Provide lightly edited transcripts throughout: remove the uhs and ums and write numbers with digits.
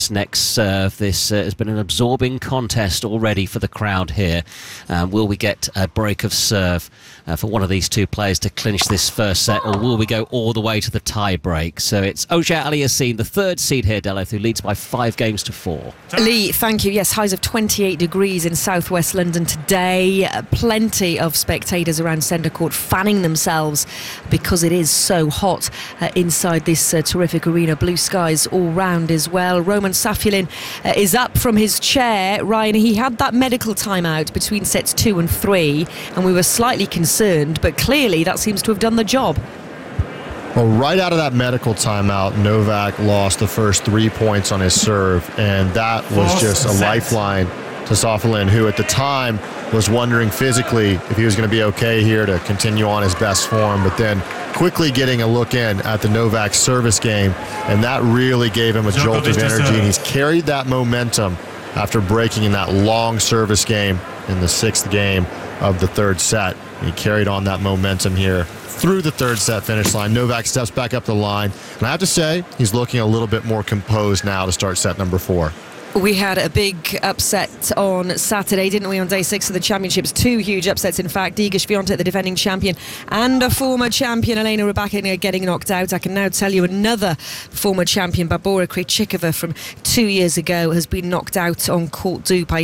next serve. This has been an absorbing contest already for the crowd here. Will we get a break of serve for one of these two players to clinch this first set, or will we go all the way to the tie break? So it's Auger Aliassime, the third seed here, Delith, who leads by 5-4. Lee, thank you. Yes, highs of 28 degrees in southwest London today. Plenty of spectators around centre court fanning themselves because it is so hot inside this terrific arena. Blue skies all round as well. Roman Safulin is up from his chair. Ryan, he had that medical timeout between sets 2 and 3, and we were slightly concerned, but clearly that seems to have done the job. Well, right out of that medical timeout, Novak lost the first 3 points on his serve, and that was just a lifeline to Safulin, who at the time was wondering physically if he was going to be okay here to continue on his best form, but then quickly getting a look in at the Novak service game, and that really gave him a jolt of energy, and he's carried that momentum after breaking in that long service game in the 6th game of the 3rd set. He carried on that momentum here through the 3rd set finish line. Novak steps back up the line, and I have to say, he's looking a little bit more composed now to start set number 4. We had a big upset on Saturday, didn't we, on day 6 of the championships? 2 huge upsets, in fact. Iga Swiatek, the defending champion, and a former champion, Elena Rybakina, getting knocked out. I can now tell you another former champion, Barbora Krejcikova, from 2 years ago, has been knocked out on court 2 by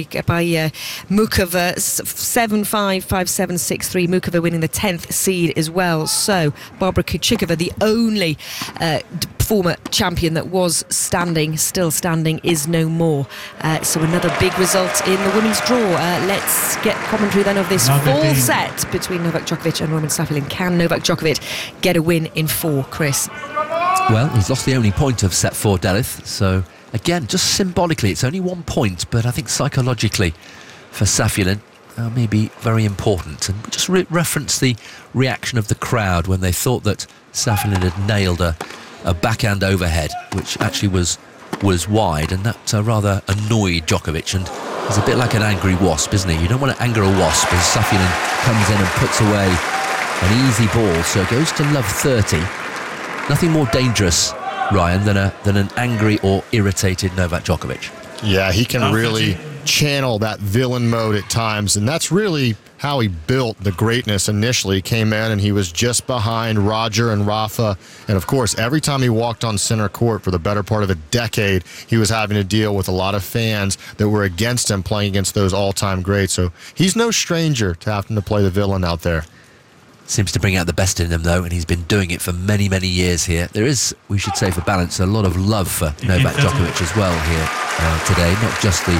Mukova, 7-5, 5-7, 6-3. Mukova winning the 10th seed as well. So Barbora Krejcikova, the only former champion that was still standing, is no more. So another big result in the women's draw. Let's get commentary then of this full set between Novak Djokovic and Roman Safulin. Can Novak Djokovic get a win in 4, Chris? Well, he's lost the only point of set 4, Delith. So again, just symbolically, it's only 1 point, but I think psychologically for Safulin may be very important. And just reference the reaction of the crowd when they thought that Safulin had nailed a backhand overhead, which actually was wide, and that rather annoyed Djokovic, and he's a bit like an angry wasp, isn't he? You don't want to anger a wasp, as Safulin comes in and puts away an easy ball, so it goes to love 30. Nothing more dangerous, Ryan, than an angry or irritated Novak Djokovic. Yeah, he can really channel that villain mode at times, and that's really how he built the greatness initially. He came in and he was just behind Roger and Rafa, and of course every time he walked on center court for the better part of a decade, he was having to deal with a lot of fans that were against him, playing against those all-time greats. So he's no stranger to having to play the villain out there. Seems to bring out the best in him, though, and he's been doing it for many, many years here. There is, we should say for balance, a lot of love for Novak Djokovic as well here today, not just the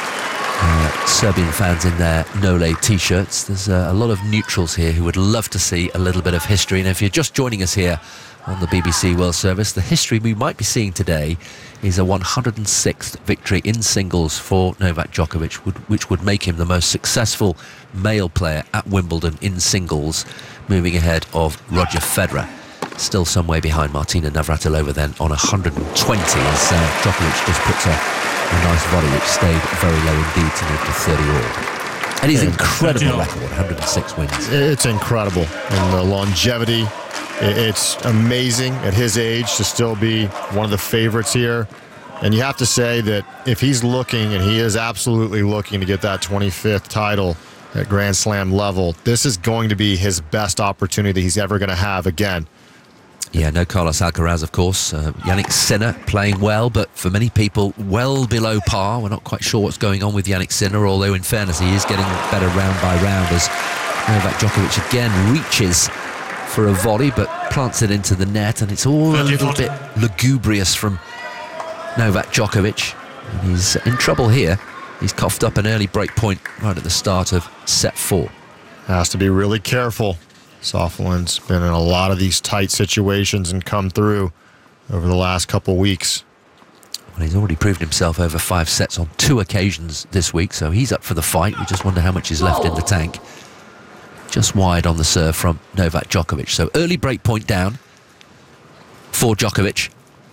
Serbian fans in their Nole t-shirts. There's a lot of neutrals here who would love to see a little bit of history. And if you're just joining us here on the BBC World Service, the history we might be seeing today is a 106th victory in singles for Novak Djokovic, which would make him the most successful male player at Wimbledon in singles, moving ahead of Roger Federer. Still some way behind Martina Navratilova then on 120, as Djokovic just puts a nice volley which stayed very low indeed to move to 30 all. And his incredible record, 106 wins. It's incredible. And the longevity, it's amazing at his age to still be one of the favorites here. And you have to say that if he's looking, and he is absolutely looking to get that 25th title at Grand Slam level, this is going to be his best opportunity he's ever going to have again. Yeah, no Carlos Alcaraz, of course. Jannik Sinner playing well, but for many people, well below par. We're not quite sure what's going on with Jannik Sinner, although in fairness, he is getting better round by round as Novak Djokovic again reaches for a volley, but plants it into the net, and it's all a little bit lugubrious from Novak Djokovic. And he's in trouble here. He's coughed up an early break point right at the start of set 4. Has to be really careful. Safulin's been in a lot of these tight situations and come through over the last couple weeks. Well, he's already proved himself over 5 sets on 2 occasions this week, so he's up for the fight. We just wonder how much is left in the tank. Just wide on the serve from Novak Djokovic. So early break point down for Djokovic.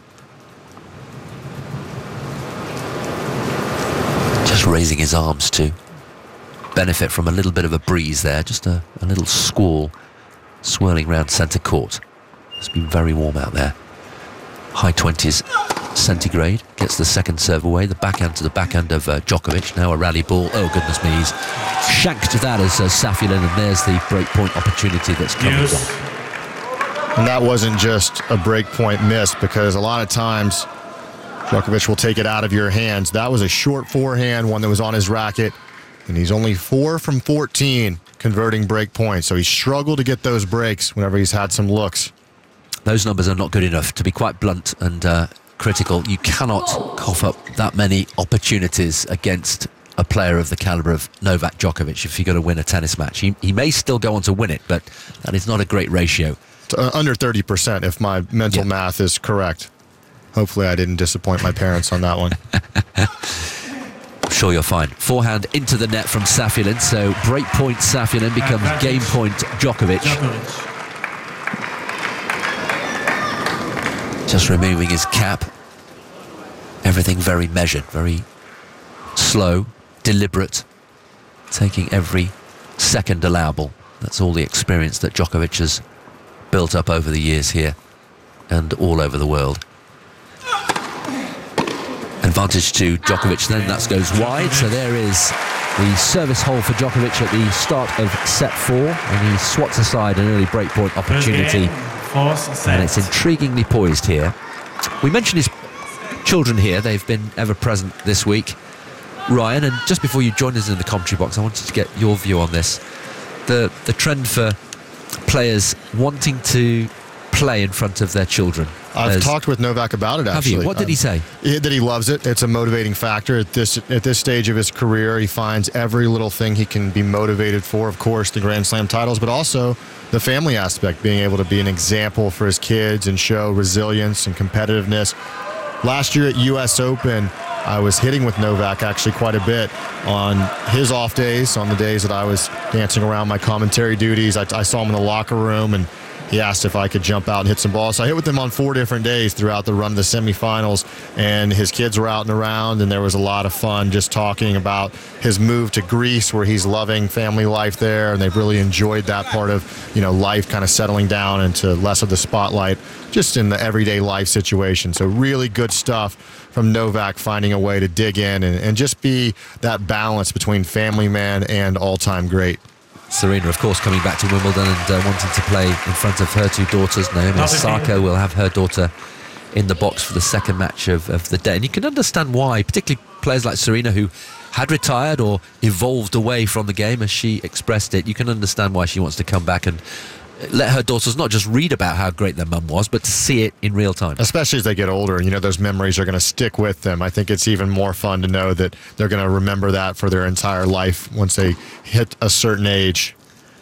Just raising his arms to benefit from a little bit of a breeze there, just a little squall swirling round centre court. It's been very warm out there. High 20s centigrade. Gets the second serve away. The backhand to the backhand of Djokovic. Now a rally ball. Oh, goodness me. He's shanked that as Safiullin, and there's the breakpoint opportunity that's coming up. And that wasn't just a breakpoint miss, because a lot of times Djokovic will take it out of your hands. That was a short forehand, one that was on his racket, and he's only 4 from 14 converting break points. So he struggled to get those breaks whenever he's had some looks. Those numbers are not good enough. To be quite blunt and critical, you cannot cough up that many opportunities against a player of the calibre of Novak Djokovic if you're going to win a tennis match. He may still go on to win it, but that is not a great ratio. Under 30%, if my mental math is correct. Hopefully I didn't disappoint my parents on that one. I'm sure you're fine. Forehand into the net from Safiullin, so break point Safiullin becomes game point Djokovic. Just removing his cap. Everything very measured, very slow, deliberate, taking every second allowable. That's all the experience that Djokovic has built up over the years here and all over the world. Advantage to Djokovic then, that goes wide, so there is the service hole for Djokovic at the start of set 4, and he swats aside an early breakpoint opportunity, and it's intriguingly poised here. We mentioned his children here, they've been ever present this week, Ryan, and just before you joined us in the commentary box, I wanted to get your view on this. The trend for players wanting to play in front of their children. I've talked with Novak about it, actually. Have you? What did he say? That he loves it. It's a motivating factor. At this stage of his career, he finds every little thing he can be motivated for. Of course, the Grand Slam titles, but also the family aspect, being able to be an example for his kids and show resilience and competitiveness. Last year at US Open, I was hitting with Novak actually quite a bit on his off days, on the days that I was dancing around my commentary duties. I saw him in the locker room, and he asked if I could jump out and hit some balls. So I hit with him on 4 different days throughout the run of the semifinals, and his kids were out and around, and there was a lot of fun just talking about his move to Greece, where he's loving family life there, and they've really enjoyed that part of, life kind of settling down into less of the spotlight just in the everyday life situation. So really good stuff from Novak, finding a way to dig in and just be that balance between family man and all-time great. Serena, of course, coming back to Wimbledon and wanting to play in front of her 2 daughters. Naomi Osaka will have her daughter in the box for the second match of the day. And you can understand why, particularly players like Serena, who had retired or evolved away from the game, as she expressed it. You can understand why she wants to come back and let her daughters not just read about how great their mum was, but to see it in real time. Especially as they get older, those memories are going to stick with them. I think it's even more fun to know that they're going to remember that for their entire life once they hit a certain age.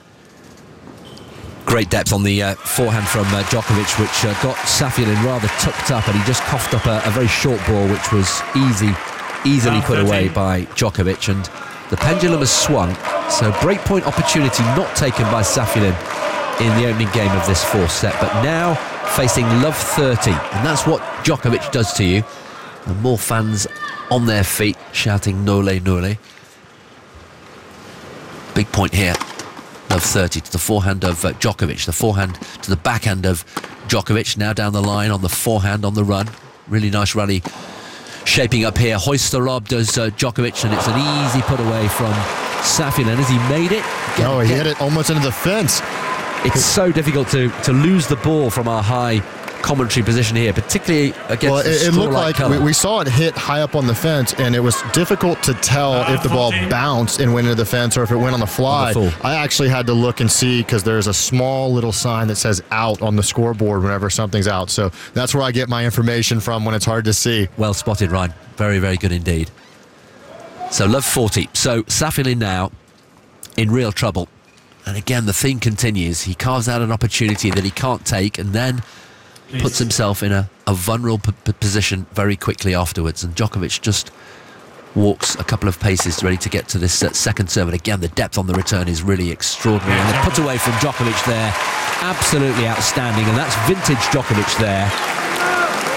Great depth on the forehand from Djokovic, which got Safiullin rather tucked up, and he just coughed up a very short ball, which was easily put away by Djokovic, and the pendulum has swung. So breakpoint opportunity not taken by Safiullin in the opening game of this 4th set, but now facing love 30, and that's what Djokovic does to you. And more fans on their feet shouting "Nole, nole." Big point here. Love 30 to the forehand of Djokovic, the forehand to the backhand of Djokovic, now down the line on the forehand on the run. Really nice rally shaping up here. Hoist the rob does Djokovic, and it's an easy put away from Safiullin. Has he made it? He hit it almost into the fence. It's so difficult to lose the ball from our high commentary position here, particularly against the it looked like colour. we saw it hit high up on the fence, and it was difficult to tell if the ball bounced and went into the fence or if it went on the fly. I actually had to look and see, because there's a small little sign that says out on the scoreboard whenever something's out. So that's where I get my information from when it's hard to see. Well spotted, Ryan. Very, very good indeed. So love 40. So Safiullin now in real trouble. And again, the theme continues. He carves out an opportunity that he can't take, and then puts himself in a vulnerable position very quickly afterwards. And Djokovic just walks a couple of paces ready to get to this second serve. And again, the depth on the return is really extraordinary. And the put away from Djokovic there, absolutely outstanding. And that's vintage Djokovic there.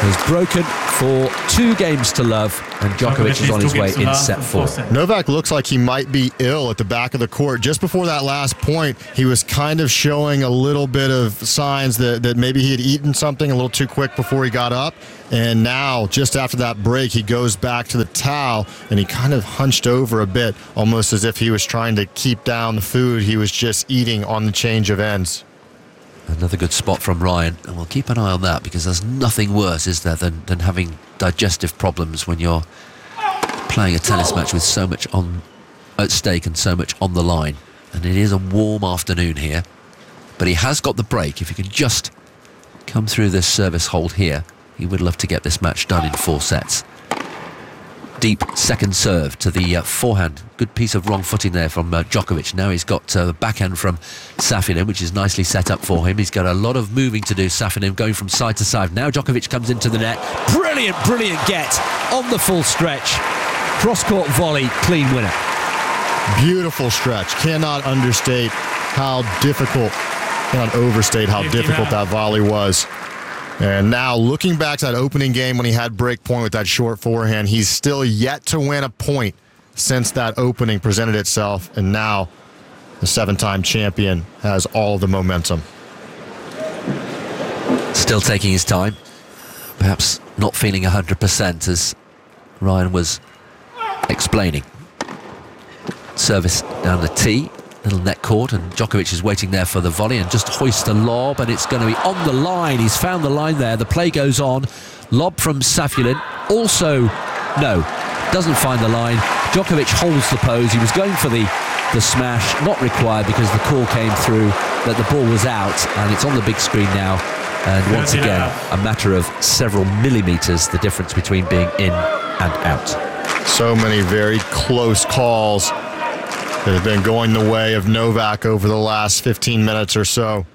has broken for 2 games to love, and Djokovic is on his way in set 4. Novak looks like he might be ill at the back of the court. Just before that last point, he was kind of showing a little bit of signs that maybe he had eaten something a little too quick before he got up. And now, just after that break, he goes back to the towel, and he kind of hunched over a bit, almost as if he was trying to keep down the food he was just eating on the change of ends. Another good spot from Ryan, and we'll keep an eye on that, because there's nothing worse, is there, than having digestive problems when you're playing a tennis match with so much at stake and so much on the line. And it is a warm afternoon here, but he has got the break. If he can just come through this service hold here, he would love to get this match done in 4 sets. Deep second serve to the forehand. Good piece of wrong footing there from Djokovic. Now he's got the backhand from Safin, which is nicely set up for him. He's got a lot of moving to do, Safin, going from side to side. Now Djokovic comes into the net. Brilliant get on the full stretch. Cross-court volley, clean winner. Beautiful stretch. Cannot overstate how difficult that volley was. And now, looking back to that opening game when he had break point with that short forehand, he's still yet to win a point since that opening presented itself. And now, the 7-time champion has all the momentum. Still taking his time. Perhaps not feeling 100%, as Ryan was explaining. Service down the tee. Little net court, and Djokovic is waiting there for the volley and just hoists a lob, and it's going to be on the line. He's found the line there. The play goes on. Lob from Safulin. Also, no, doesn't find the line. Djokovic holds the pose. He was going for the smash, not required because the call came through that the ball was out, and it's on the big screen now. And once again, a matter of several millimetres, the difference between being in and out. So many very close calls that have been going the way of Novak over the last 15 minutes or so.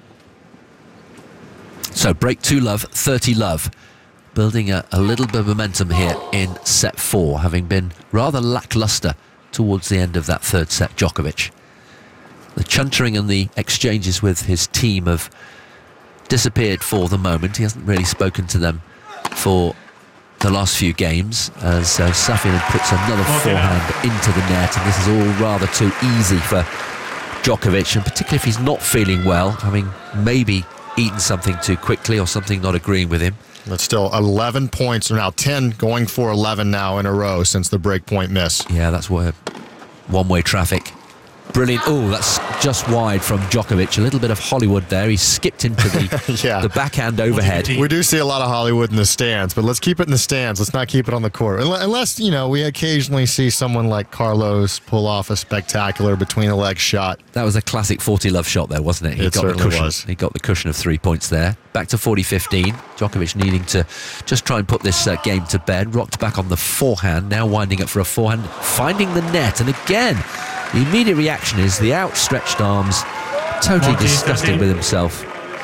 So break 2 love, 30 love. Building a little bit of momentum here in set 4, having been rather lacklustre towards the end of that 3rd set, Djokovic. The chuntering and the exchanges with his team have disappeared for the moment. He hasn't really spoken to them for the last few games, as Safin puts another forehand into the net, and this is all rather too easy for Djokovic, and particularly if he's not feeling well, having maybe eaten something too quickly or something not agreeing with him. That's still 11 points, or now 10, going for 11 now in a row since the breakpoint miss. Yeah, that's where one-way traffic. Brilliant. Oh, that's just wide from Djokovic. A little bit of Hollywood there. He skipped into the backhand overhead. We do see a lot of Hollywood in the stands, but let's keep it in the stands. Let's not keep it on the court. Unless, we occasionally see someone like Carlos pull off a spectacular between-the-legs shot. That was a classic 40 love shot there, wasn't it? It certainly was. He got the cushion of 3 points there. Back to 40-15. Djokovic needing to just try and put this game to bed. Rocked back on the forehand. Now winding up for a forehand. Finding the net. And again, the immediate reaction is the outstretched arms, totally disgusted with himself.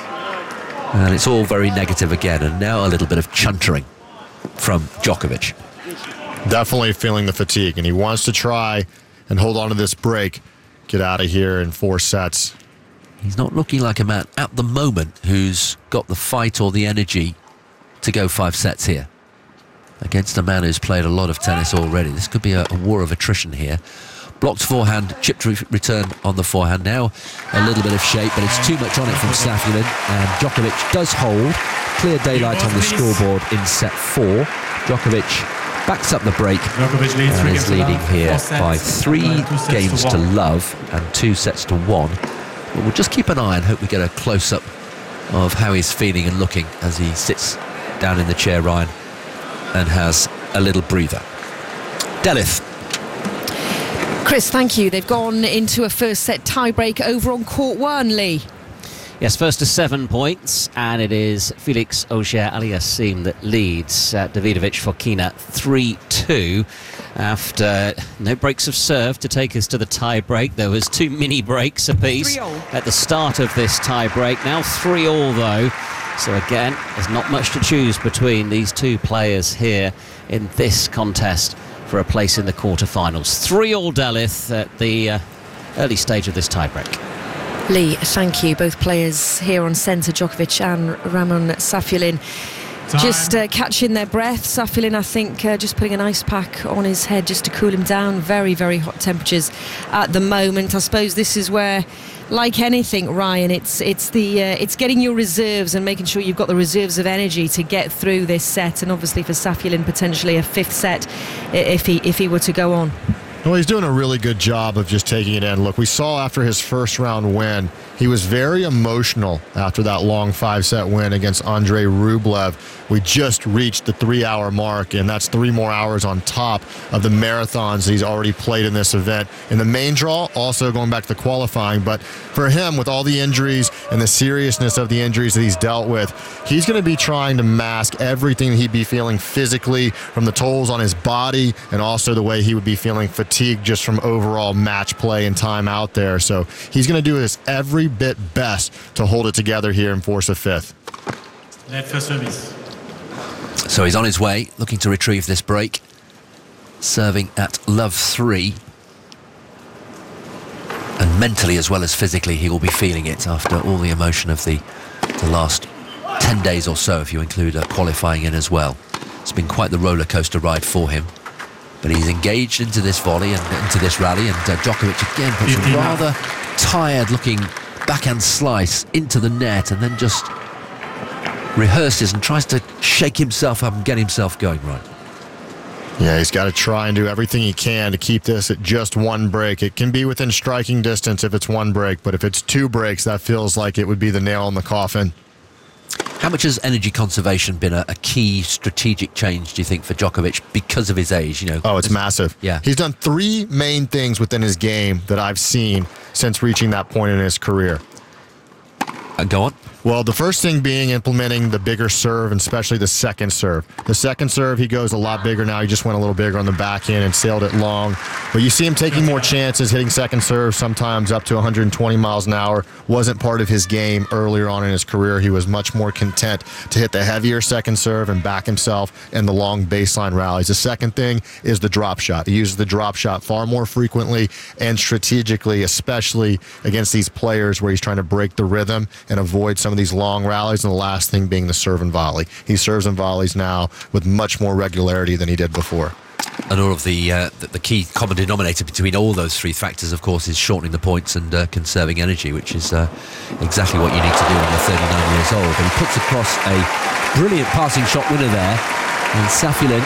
And it's all very negative again, and now a little bit of chuntering from Djokovic. Definitely feeling the fatigue, and he wants to try and hold on to this break, get out of here in 4 sets. He's not looking like a man at the moment who's got the fight or the energy to go 5 sets here against a man who's played a lot of tennis already. This could be a war of attrition here. Blocked forehand, chipped return on the forehand. Now a little bit of shape, but it's too much on it from Safulin. And Djokovic does hold. Clear daylight on the scoreboard in set 4. Djokovic backs up the break and is leading here by 3 games to love and 2 sets to 1. But we'll just keep an eye and hope we get a close-up of how he's feeling and looking as he sits down in the chair, Ryan, and has a little breather. Delith. Chris, thank you. They've gone into a first set tiebreak over on court 1, Lee. Yes, first to 7 points, and it is Felix Auger-Aliassime that leads Davidovich Fokina 3-2 after no breaks of serve to take us to the tie-break. There was 2 mini breaks apiece at the start of this tie-break. Now 3-3 though. So again, there's not much to choose between these 2 players here in this contest for a place in the quarterfinals. 3-3 Delith at the early stage of this tiebreak. Lee, thank you. Both players here on centre, Djokovic and Ramon Safulin. just catching their breath. Saffiolin, I think, just putting an ice pack on his head just to cool him down. Very, very hot temperatures at the moment. I suppose this is where, like anything, Ryan, it's getting your reserves and making sure you've got the reserves of energy to get through this set. And obviously for Saffiolin, potentially a fifth set if he were to go on. Well, he's doing a really good job of just taking it in. Look, we saw after his first round win, he was very emotional after that long 5-set win against Andrei Rublev. We just reached the 3-hour mark, and that's 3 more hours on top of the marathons he's already played in this event. In the main draw, also going back to the qualifying, but for him, with all the injuries and the seriousness of the injuries that he's dealt with, he's going to be trying to mask everything he'd be feeling physically from the tolls on his body and also the way he would be feeling fatigued just from overall match play and time out there. So he's going to do his every bit best to hold it together here and force a fifth. So he's on his way, looking to retrieve this break. Serving at love 3. And mentally as well as physically, he will be feeling it after all the emotion of the last 10 days or so, if you include qualifying in as well. It's been quite the roller coaster ride for him. But he's engaged into this volley and into this rally, and Djokovic again puts a rather tired-looking backhand slice into the net and then just rehearses and tries to shake himself up and get himself going right. Yeah, he's got to try and do everything he can to keep this at just 1 break. It can be within striking distance if it's 1 break, but if it's 2 breaks, that feels like it would be the nail in the coffin. How much has energy conservation been a key strategic change, do you think, for Djokovic because of his age? You know, oh, it's massive. Yeah. He's done 3 main things within his game that I've seen since reaching that point in his career. Go on. Well, the first thing being implementing the bigger serve, and especially the second serve. The second serve, he goes a lot bigger now. He just went a little bigger on the backhand and sailed it long. But you see him taking more chances, hitting second serve, sometimes up to 120 miles an hour. Wasn't part of his game earlier on in his career. He was much more content to hit the heavier second serve and back himself in the long baseline rallies. The second thing is the drop shot. He uses the drop shot far more frequently and strategically, especially against these players where he's trying to break the rhythm and avoid some of these long rallies, and the last thing being the serve and volley. He serves and volleys now with much more regularity than he did before. And all of the key common denominator between all those 3 factors, of course, is shortening the points and conserving energy, which is exactly what you need to do when you're 39 years old. But he puts across a brilliant passing shot winner there, and Saffiolin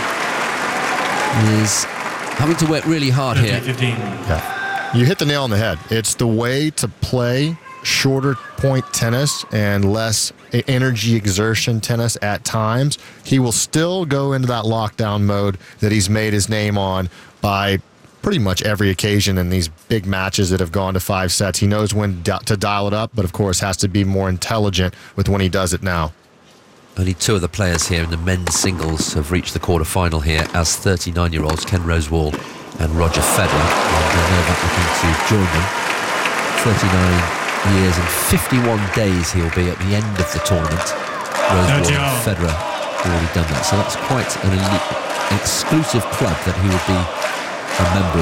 is having to work really hard here. Yeah. You hit the nail on the head. It's the way to play shorter point tennis and less energy exertion tennis at times. He will still go into that lockdown mode that he's made his name on by pretty much every occasion in these big matches that have gone to 5 sets. He knows when to dial it up, but of course has to be more intelligent with when he does it now. Only 2 of the players here in the men's singles have reached the quarter-final here as 39-year-olds Ken Rosewall and Roger Federer. And Novak looking to join them. 39 years and 51 days he'll be at the end of the tournament. Rosewall and Federer already done that, so that's quite an elite, exclusive club that he would be a member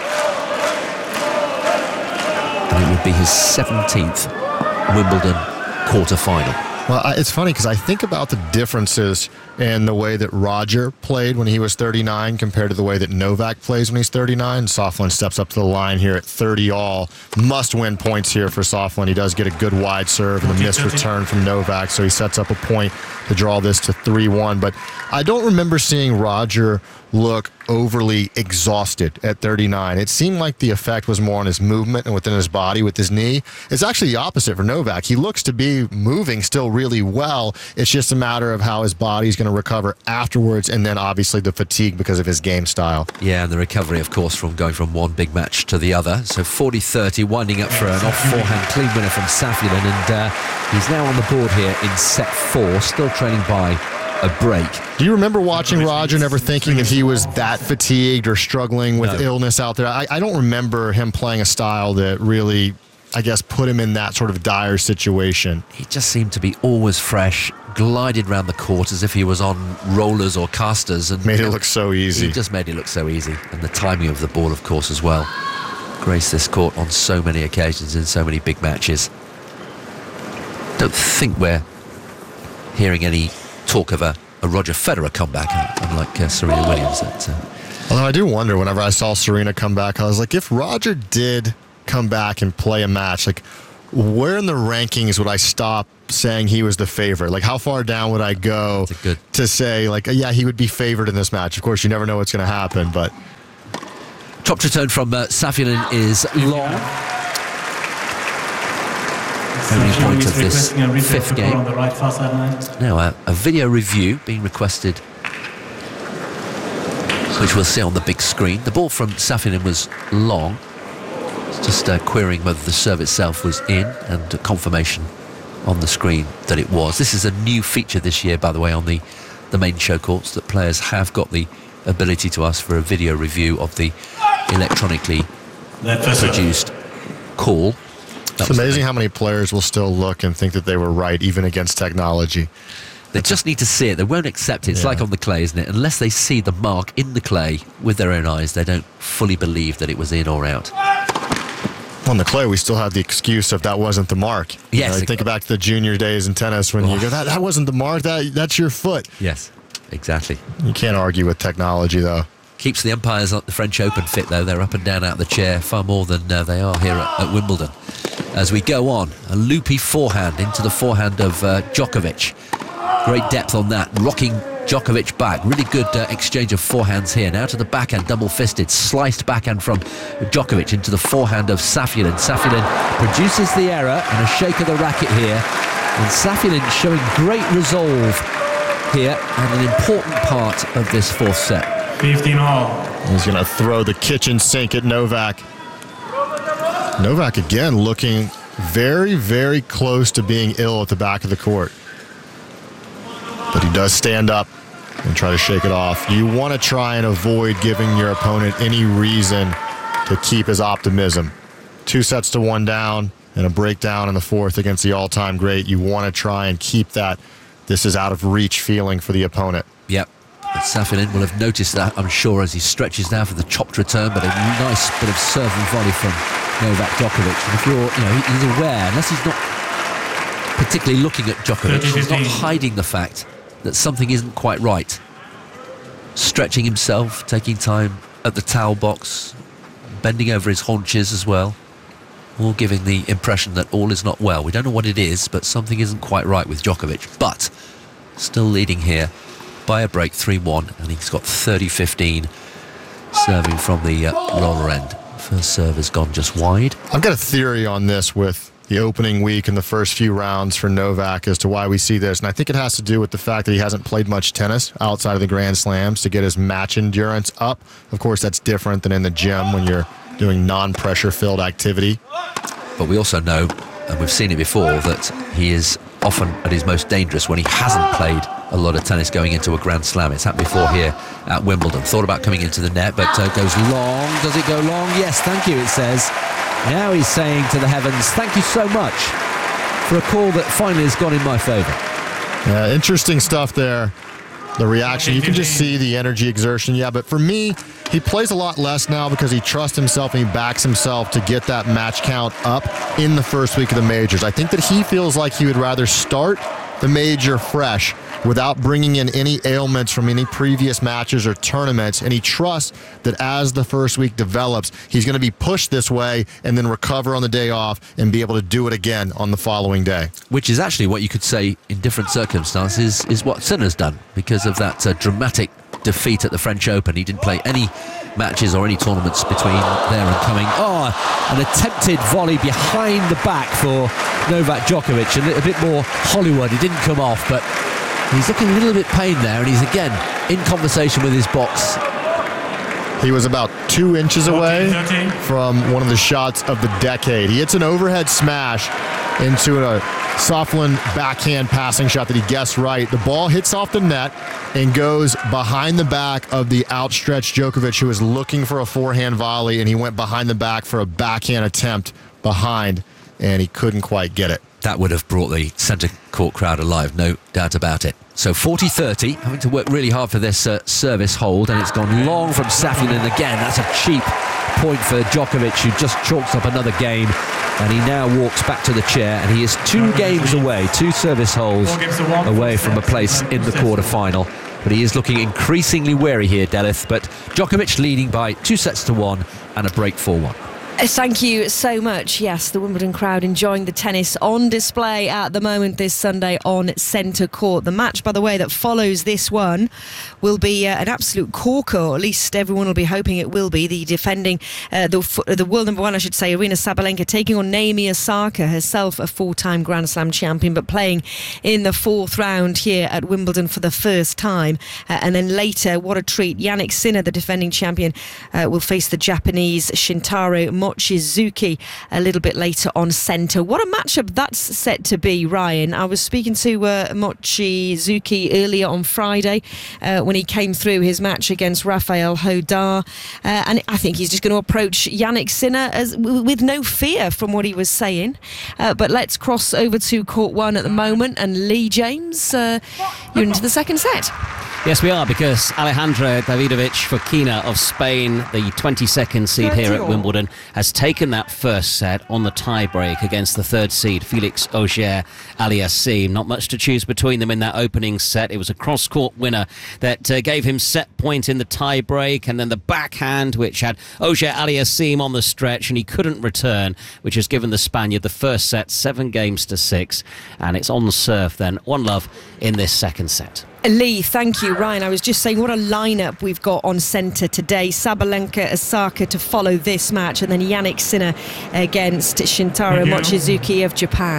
of. And it would be his 17th Wimbledon quarter-final. Well, it's funny because I think about the differences in the way that Roger played when he was 39 compared to the way that Novak plays when he's 39. Saffiolin steps up to the line here at 30 all. Must-win points here for Saffiolin. He does get a good wide serve and a missed return from Novak, so he sets up a point to draw this to 3-1. But I don't remember seeing Roger look overly exhausted at 39. It seemed like the effect was more on his movement and within his body with his knee. It's actually the opposite for Novak. He looks to be moving still really well. It's just a matter of how his body's going to recover afterwards, and then obviously the fatigue because of his game style. Yeah, and the recovery, of course, from going from one big match to the other. So 40-30, winding up for an off-forehand clean winner from Saffiolin, and he's now on the board here in set 4, still trailing by a break. Do you remember watching Roger and ever thinking that he was that fatigued or struggling with illness out there? I don't remember him playing a style that really, I guess, put him in that sort of dire situation. He just seemed to be always fresh, glided around the court as if he was on rollers or casters. And made it look so easy. He just made it look so easy. And the timing of the ball, of course, as well. Graced this court on so many occasions in so many big matches. Don't think we're hearing any talk of a a Roger Federer comeback, unlike Serena Williams. Although I do wonder, whenever I saw Serena come back, I was like, if Roger did come back and play a match, like, where in the rankings would I stop saying he was the favorite? Like, how far down would I go to say, like, yeah, he would be favored in this match? Of course, you never know what's going to happen, but... Top return from Safionin is long. Only point of this fifth game. Now, a video review being requested, which we'll see on the big screen. The ball from Safionin was long. It's just querying whether the serve itself was in, and confirmation on the screen that it was. This is a new feature this year, by the way, on the main show courts, that players have got the ability to ask for a video review of the electronically produced call. It's amazing how many players will still look and think that they were right, even against technology. They just need to see it. They won't accept it. It's like on the clay, isn't it? Unless they see the mark in the clay with their own eyes, they don't fully believe that it was in or out. On the clay, we still have the excuse of that wasn't the mark. Yes. Think back to the junior days in tennis when you go, that wasn't the mark, that's your foot. Yes, exactly. You can't argue with technology, though. Keeps the umpires at the French Open fit, though. They're up and down out of the chair far more than they are here at Wimbledon. As we go on, a loopy forehand into the forehand of Djokovic. Great depth on that, rocking Djokovic back. Really good exchange of forehands here. Now to the backhand, double-fisted, sliced backhand from Djokovic into the forehand of Safionin. Safionin produces the error and a shake of the racket here. And Safionin showing great resolve here and an important part of this fourth set. 15-all. He's going to throw the kitchen sink at Novak. Novak again looking very, very close to being ill at the back of the court. But he does stand up and try to shake it off. You want to try and avoid giving your opponent any reason to keep his optimism. 2-1 down and a breakdown in the fourth against the all-time great. You want to try and keep that this is out of reach feeling for the opponent. Yep. But Safionin will have noticed that, I'm sure, as he stretches now for the chopped return, but a nice bit of serve and volley from Novak Djokovic. And if you're, he's aware, unless he's not particularly looking at Djokovic, he's not hiding the fact that something isn't quite right. Stretching himself, taking time at the towel box, bending over his haunches as well, all giving the impression that all is not well. We don't know what it is, but something isn't quite right with Djokovic. But still leading here by a break, 3-1, and he's got 30-15 serving from the roller end. First serve has gone just wide. I've got a theory on this with the opening week and the first few rounds for Novak as to why we see this. And I think it has to do with the fact that he hasn't played much tennis outside of the Grand Slams to get his match endurance up. Of course, that's different than in the gym when you're doing non-pressure filled activity. But we also know, and we've seen it before, that he is often at his most dangerous when he hasn't played a lot of tennis going into a Grand Slam. It's happened before here at Wimbledon. Thought about coming into the net, but goes long. Does it go long? Yes, thank you, it says. Now he's saying to the heavens, thank you so much for a call that finally has gone in my favour. Yeah, interesting stuff there. The reaction, you can just see the energy exertion. Yeah, but for me, he plays a lot less now because he trusts himself and he backs himself to get that match count up in the first week of the majors. I think that he feels like he would rather start the major fresh without bringing in any ailments from any previous matches or tournaments, and he trusts that as the first week develops, he's going to be pushed this way and then recover on the day off and be able to do it again on the following day. Which is actually what you could say in different circumstances is what Sinner's done because of that dramatic defeat at the French Open. He didn't play any matches or any tournaments between there and coming. Oh, an attempted volley behind the back for Novak Djokovic, a little bit more Hollywood. He didn't come off, but he's looking a little bit pained there, and he's again in conversation with his box. He was about 2 inches away from one of the shots of the decade. He hits an overhead smash into a Saflin backhand passing shot that he guessed right. The ball hits off the net and goes behind the back of the outstretched Djokovic, who was looking for a forehand volley, and he went behind the back for a backhand attempt behind, and he couldn't quite get it. That would have brought the centre court crowd alive, no doubt about it. So 40-30, having to work really hard for this service hold, and it's gone long from Safionin again. That's a cheap point for Djokovic, who just chalks up another game, and he now walks back to the chair, and he is 2 2 games away, 2 service holes away from a place in the quarter-final. But he is looking increasingly wary here, Delith. But Djokovic leading by 2-1 and a break 4-1. Thank you so much. Yes, the Wimbledon crowd enjoying the tennis on display at the moment this Sunday on Centre Court. The match, by the way, that follows this one will be an absolute corker, or at least everyone will be hoping it will be. The defending, the world number 1, I should say, Aryna Sabalenka, taking on Naomi Osaka, herself a 4-time Grand Slam champion, but playing in the 4th round here at Wimbledon for the first time. And then later, what a treat, Jannik Sinner, the defending champion, will face the Japanese Shintaro Mochizuki a little bit later on centre. What a matchup that's set to be, Ryan. I was speaking to Mochizuki earlier on Friday when he came through his match against Rafael Hodar, and I think he's just going to approach Jannik Sinner with no fear from what he was saying. But let's cross over to Court 1 at the moment, and Lee James, you're into the second set. Yes, we are, because Alejandra Davidovich Fokina of Spain, the 22nd seed here at Wimbledon, has taken that first set on the tie-break against the 3rd seed, Felix Auger-Aliassime. Not much to choose between them in that opening set. It was a cross-court winner that gave him set point in the tie-break, and then the backhand, which had Auger-Aliassime on the stretch, and he couldn't return, which has given the Spaniard the first set 7-6. And it's on the serve then. 1-0 in this second set. Lee, thank you. Ryan, I was just saying what a lineup we've got on centre today. Sabalenka, Osaka to follow this match, and then Jannik Sinner against Shintaro Mochizuki of Japan.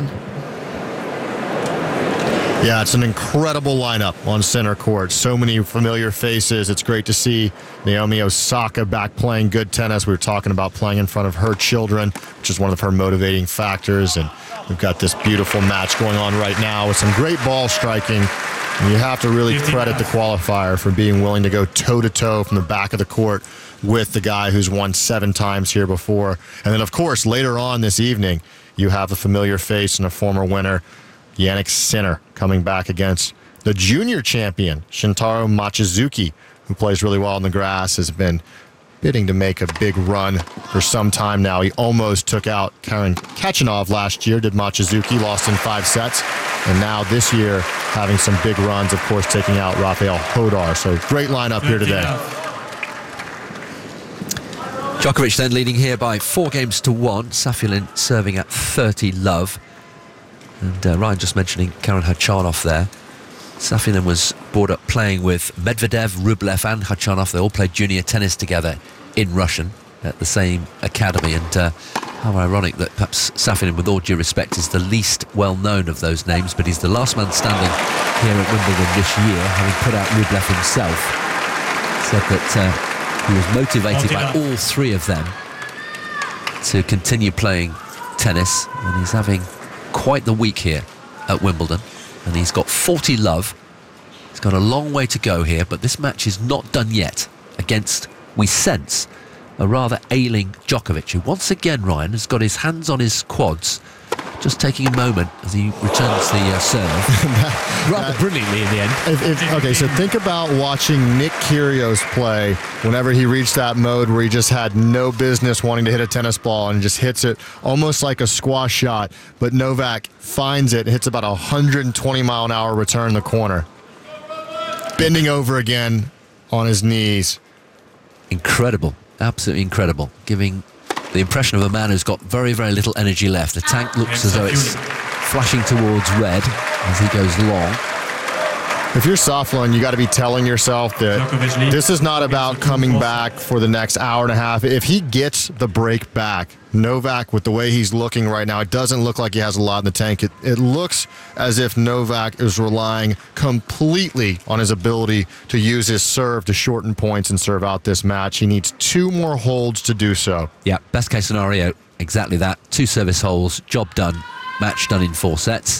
Yeah, it's an incredible lineup on center court. So many familiar faces. It's great to see Naomi Osaka back playing good tennis. We were talking about playing in front of her children, which is one of her motivating factors. And we've got this beautiful match going on right now with some great ball striking. And you have to really credit the qualifier for being willing to go toe-to-toe from the back of the court with the guy who's won 7 times here before. And then, of course, later on this evening, you have a familiar face and a former winner, Jannik Sinner, coming back against the junior champion, Shintaro Mochizuki, who plays really well on the grass, has been bidding to make a big run for some time now. He almost took out Karen Khachanov last year, did Mochizuki, lost in 5 sets. And now this year, having some big runs, of course, taking out Rafael Hodar. So great lineup here today. Djokovic then leading here by 4-1. Safulin serving at 30 love. And Ryan just mentioning Karen Khachanov there. Safulin was brought up playing with Medvedev, Rublev and Khachanov. They all played junior tennis together in Russian at the same academy. And how ironic that perhaps Safulin, with all due respect, is the least well-known of those names, but he's the last man standing here at Wimbledon this year, having put out Rublev himself. Said that he was motivated by all 3 of them to continue playing tennis, and he's having quite the week here at Wimbledon, and he's got 40 love. He's got a long way to go here, but this match is not done yet against, we sense, a rather ailing Djokovic, who once again, Ryan, has got his hands on his quads, just taking a moment as he returns the serve. Rather brilliantly in the end. Okay, so think about watching Nick Kyrgios play whenever he reached that mode where he just had no business wanting to hit a tennis ball and just hits it almost like a squash shot, but Novak finds it, hits about 120-mile-an-hour return in the corner. Bending over again on his knees. Incredible. Absolutely incredible, giving the impression of a man who's got very, very little energy left. The tank looks as though it's flashing towards red as he goes long. If you're Safulin, you got to be telling yourself that this is not about coming back for the next hour and a half. If he gets the break back, Novak, with the way he's looking right now, it doesn't look like he has a lot in the tank. It looks as if Novak is relying completely on his ability to use his serve to shorten points and serve out this match. He needs 2 more holds to do so. Yeah, best case scenario, exactly that. 2 service holes, job done, match done in 4 sets.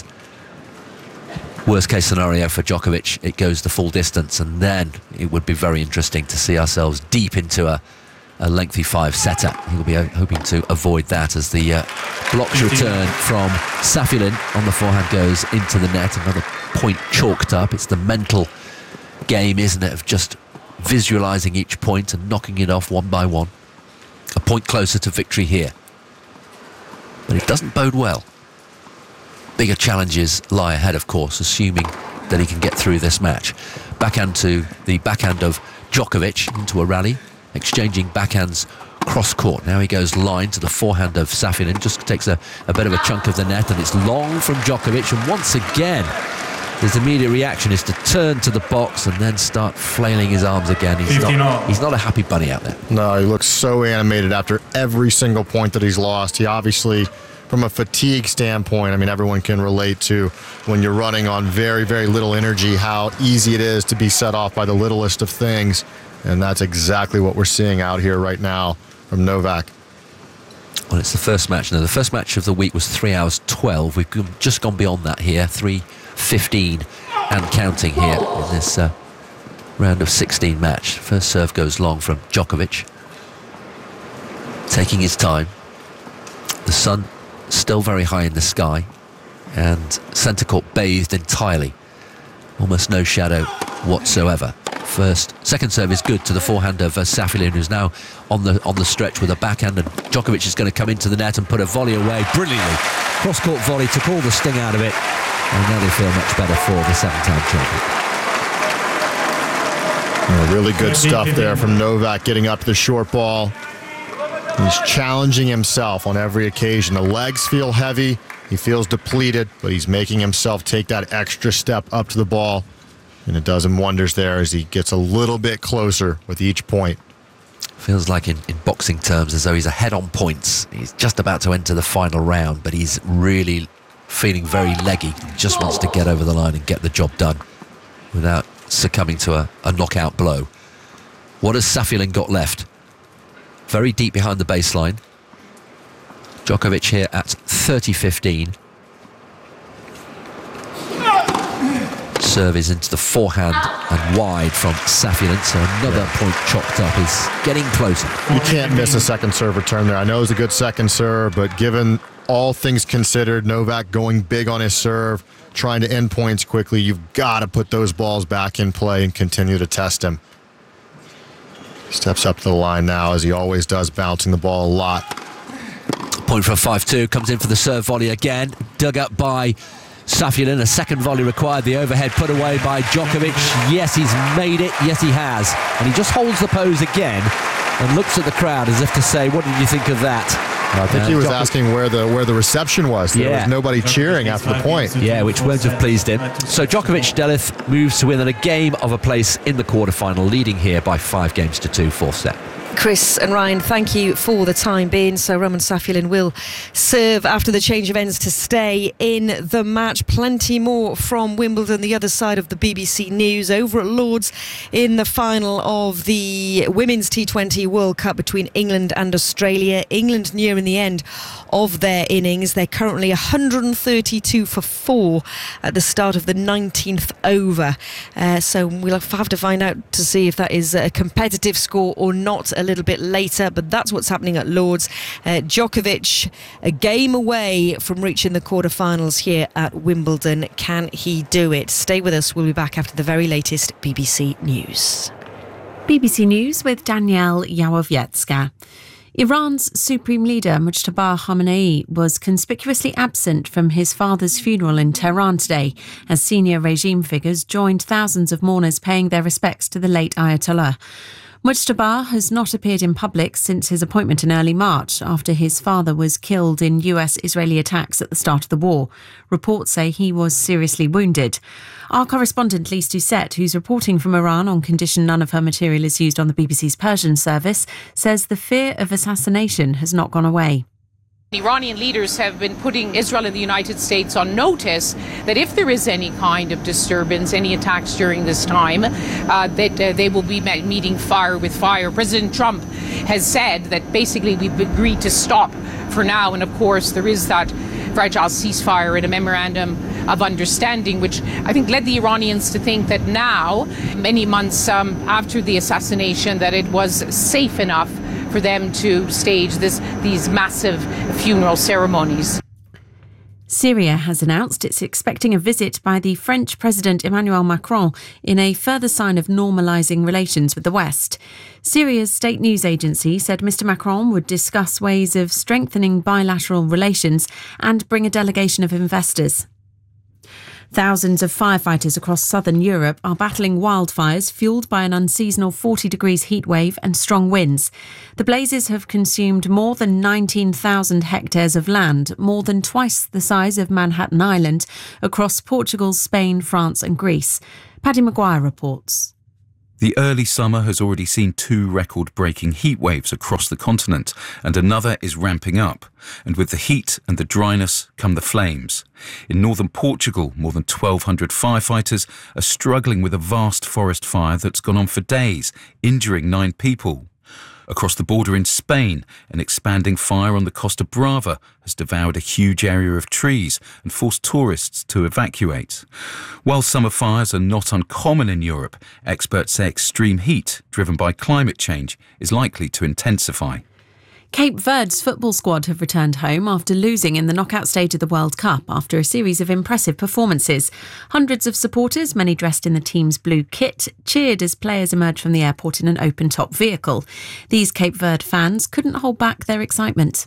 Worst case scenario for Djokovic, it goes the full distance, and then it would be very interesting to see ourselves deep into a lengthy 5-setter. He'll be hoping to avoid that as the blocked return from Safulin on the forehand goes into the net. Another point chalked up. It's the mental game, isn't it, of just visualising each point and knocking it off one by one. A point closer to victory here. But it doesn't bode well. bigger challenges lie ahead, of course, assuming that he can get through this match. Backhand to the backhand of Djokovic into a rally, exchanging backhands cross-court. Now he goes line to the forehand of Safin, just takes a bit of a chunk of the net, and it's long from Djokovic, and once again his immediate reaction is to turn to the box and then start flailing his arms again. He's not a happy bunny out there. No, he looks so animated after every single point that he's lost. He obviously, from a fatigue standpoint, I mean, everyone can relate to when you're running on very, very little energy, how easy it is to be set off by the littlest of things. And that's exactly what we're seeing out here right now from Novak. Well, it's the first match. Now, the first match of the week was 3 hours 12. We've just gone beyond that here, 3:15 and counting here in this round of 16 match. First serve goes long from Djokovic, taking his time. The sun still very high in the sky, and centre court bathed entirely, almost no shadow whatsoever. Second serve is good to the forehand of Safin, who's now on the stretch with a backhand, and Djokovic is going to come into the net and put a volley away brilliantly. Cross-court volley took all the sting out of it, and now they feel much better for the 7-time champion. Really good stuff there from Novak, getting up to the short ball. He's challenging himself on every occasion. The legs feel heavy, he feels depleted, but he's making himself take that extra step up to the ball. And it does him wonders there as he gets a little bit closer with each point. Feels like in boxing terms as though he's ahead on points. He's just about to enter the final round, but he's really feeling very leggy. Just wants to get over the line and get the job done without succumbing to a knockout blow. What has Safin got left? Very deep behind the baseline. Djokovic here at 30-15. Serve is into the forehand and wide from Safin, so another point chopped up. Is getting closer. You can't miss a second serve return there. I know it's a good second serve, but given all things considered, Novak going big on his serve, trying to end points quickly, you've got to put those balls back in play and continue to test him. He steps up to the line now, as he always does, bouncing the ball a lot. Point for a 5-2, comes in for the serve volley again, dug up by Safin. A second volley required, the overhead put away by Djokovic. Yes, he's made it, yes he has. And he just holds the pose again and looks at the crowd as if to say, what did you think of that? I think he was asking where the reception was. There was nobody cheering after the point. Yeah, which won't have pleased him. So Djokovic Delith moves to within a game of a place in the quarterfinal, leading here by 5-2, fourth set. Chris and Ryan, thank you for the time being. So Roman Safin will serve after the change of ends to stay in the match. Plenty more from Wimbledon, the other side of the BBC News. Over at Lord's in the final of the Women's T20 World Cup between England and Australia. England nearing the end of their innings. They're currently 132 for 4 at the start of the 19th over. So we'll have to find out to see if that is a competitive score or not a little bit later, but that's what's happening at Lord's. Djokovic a game away from reaching the quarterfinals here at Wimbledon. Can he do it? Stay with us. We'll be back after the very latest BBC News. BBC News with Danielle Yawowiecka. Iran's Supreme Leader Mujtaba Khamenei was conspicuously absent from his father's funeral in Tehran today, as senior regime figures joined thousands of mourners paying their respects to the late Ayatollah. Mujtaba has not appeared in public since his appointment in early March, after his father was killed in US-Israeli attacks at the start of the war. Reports say he was seriously wounded. Our correspondent Lise Doucette, who's reporting from Iran on condition none of her material is used on the BBC's Persian service, says the fear of assassination has not gone away. Iranian leaders have been putting Israel and the United States on notice that if there is any kind of disturbance, any attacks during this time, that they will be meeting fire with fire. President Trump has said that basically we've agreed to stop for now, and of course there is that fragile ceasefire and a memorandum of understanding, which I think led the Iranians to think that now, many months after the assassination, that it was safe enough for them to stage these massive funeral ceremonies. Syria has announced it's expecting a visit by the French President Emmanuel Macron in a further sign of normalising relations with the West. Syria's state news agency said Mr Macron would discuss ways of strengthening bilateral relations and bring a delegation of investors. Thousands of firefighters across southern Europe are battling wildfires fuelled by an unseasonal 40 degrees heatwave and strong winds. The blazes have consumed more than 19,000 hectares of land, more than twice the size of Manhattan Island, across Portugal, Spain, France and Greece. Paddy Maguire reports. The early summer has already seen 2 record-breaking heat waves across the continent, and another is ramping up. And with the heat and the dryness come the flames. In northern Portugal, more than 1,200 firefighters are struggling with a vast forest fire that's gone on for days, injuring 9 people. Across the border in Spain, an expanding fire on the Costa Brava has devoured a huge area of trees and forced tourists to evacuate. While summer fires are not uncommon in Europe, experts say extreme heat, driven by climate change, is likely to intensify. Cape Verde's football squad have returned home after losing in the knockout stage of the World Cup after a series of impressive performances. Hundreds of supporters, many dressed in the team's blue kit, cheered as players emerged from the airport in an open-top vehicle. These Cape Verde fans couldn't hold back their excitement.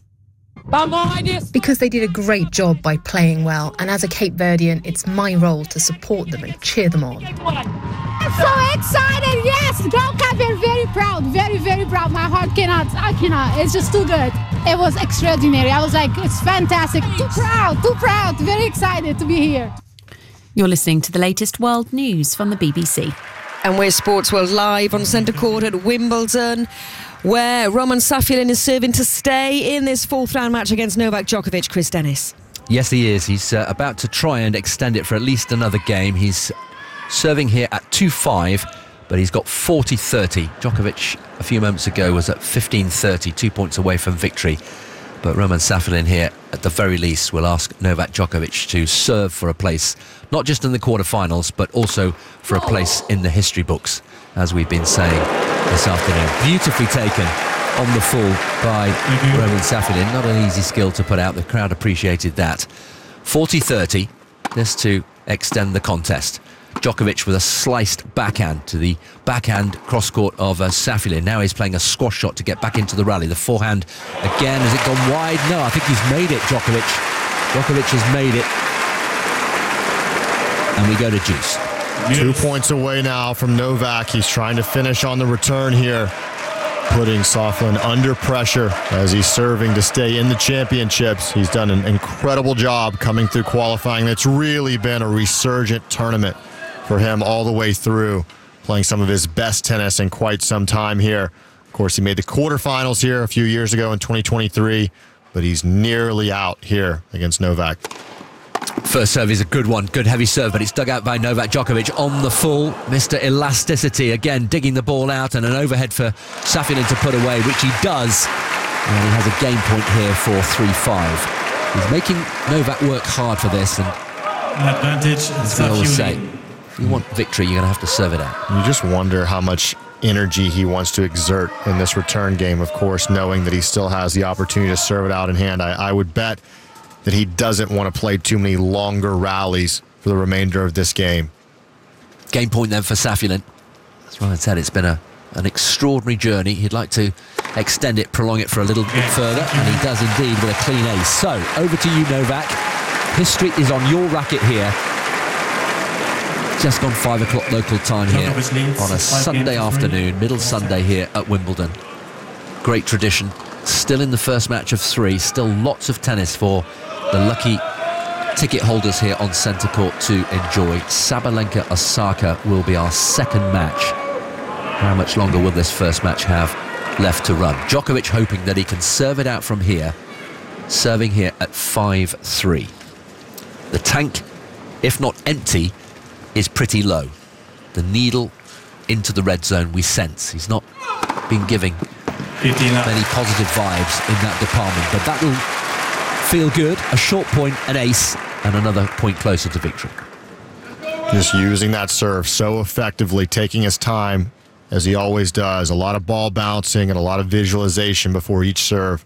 Because they did a great job by playing well, and as a Cape Verdean, it's my role to support them and cheer them on. I'm so excited, yes! Ground Cape are very proud, very, very proud. My heart I cannot, it's just too good. It was extraordinary. I was like, it's fantastic. Too proud, very excited to be here. You're listening to the latest world news from the BBC. And we're Sports World live on Centre Court at Wimbledon, where Roman Safin is serving to stay in this 4th round match against Novak Djokovic. Chris Dennis. Yes, he is. He's about to try and extend it for at least another game. He's serving here at 2-5, but he's got 40-30. Djokovic a few moments ago was at 15-30, 2 points away from victory. But Roman Safin here, at the very least, will ask Novak Djokovic to serve for a place, not just in the quarterfinals, but also for a place in the history books, as we've been saying this afternoon. Beautifully taken on the full by Roman Safin. Not an easy skill to put out. The crowd appreciated that. 40-30, this to extend the contest. Djokovic with a sliced backhand to the backhand cross-court of Safin. Now he's playing a squash shot to get back into the rally. The forehand again, has it gone wide? No, I think he's made it, Djokovic. Djokovic has made it. And we go to juice. 2 points away now from Novak. He's trying to finish on the return here, putting Safin under pressure as he's serving to stay in the championships. He's done an incredible job coming through qualifying. It's really been a resurgent tournament for him all the way through, playing some of his best tennis in quite some time here. Of course, he made the quarterfinals here a few years ago in 2023, but he's nearly out here against Novak. First serve is a good one, good heavy serve, but it's dug out by Novak Djokovic on the full. Mr. Elasticity again digging the ball out, and an overhead for Safin to put away, which he does. And he has a game point here for 3-5. He's making Novak work hard for this, and advantage, as we always say, if you want victory, you're going to have to serve it out. You just wonder how much energy he wants to exert in this return game, of course, knowing that he still has the opportunity to serve it out in hand. I would bet that he doesn't want to play too many longer rallies for the remainder of this game. Game point then for Safin. As Ryan said, it's been an extraordinary journey. He'd like to extend it, prolong it for a little bit further, and he does indeed with a clean ace. So, over to you, Novak. History is on your racket here. Just gone 5 o'clock local time here on a Sunday afternoon, middle Sunday here at Wimbledon. Great tradition. Still in the first match of 3. Still lots of tennis for the lucky ticket holders here on Centre Court to enjoy. Sabalenka Osaka will be our second match. How much longer will this first match have left to run? Djokovic hoping that he can serve it out from here, serving here at 5-3. The tank, if not empty, is pretty low. The needle into the red zone we sense. He's not been giving many positive vibes in that department, but that will feel good. A short point, an ace, and another point closer to victory. Just using that serve so effectively, taking his time as he always does. A lot of ball bouncing and a lot of visualization before each serve.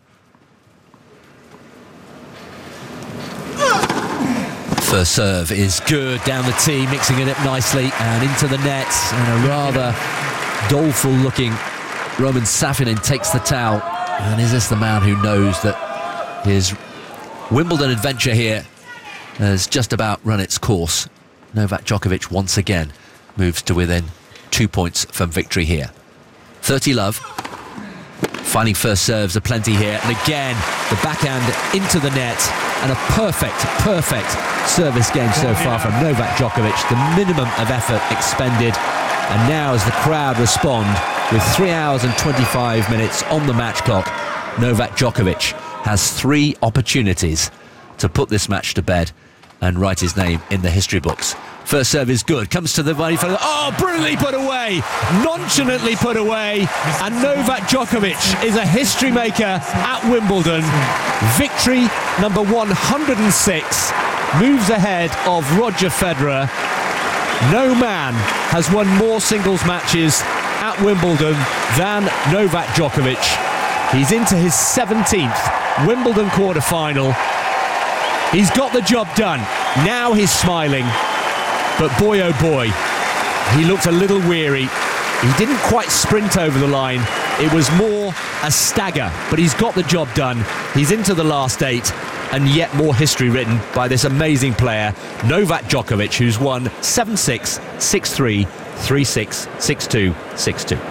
First serve is good down the tee, mixing it up nicely and into the net, and a rather doleful looking Roman Safin takes the towel. And is this the man who knows that his Wimbledon adventure here has just about run its course? Novak Djokovic once again moves to within 2 points from victory here. 30 love. Finding first serves aplenty here, and again the backhand into the net, and a perfect service game so far from Novak Djokovic. The minimum of effort expended, and now as the crowd respond with 3 hours and 25 minutes on the match clock, Novak Djokovic has 3 opportunities to put this match to bed and write his name in the history books. First serve is good, comes to the body for brilliantly put away, nonchalantly put away, and Novak Djokovic is a history maker at Wimbledon. Victory number 106, moves ahead of Roger Federer. No man has won more singles matches at Wimbledon than Novak Djokovic. He's into his 17th Wimbledon quarter-final. He's got the job done. Now he's smiling. But boy, oh boy, he looked a little weary. He didn't quite sprint over the line. It was more a stagger, but he's got the job done. He's into the last 8, and yet more history written by this amazing player, Novak Djokovic, who's won 7-6, 6-3, 3-6, 6-2, 6-2.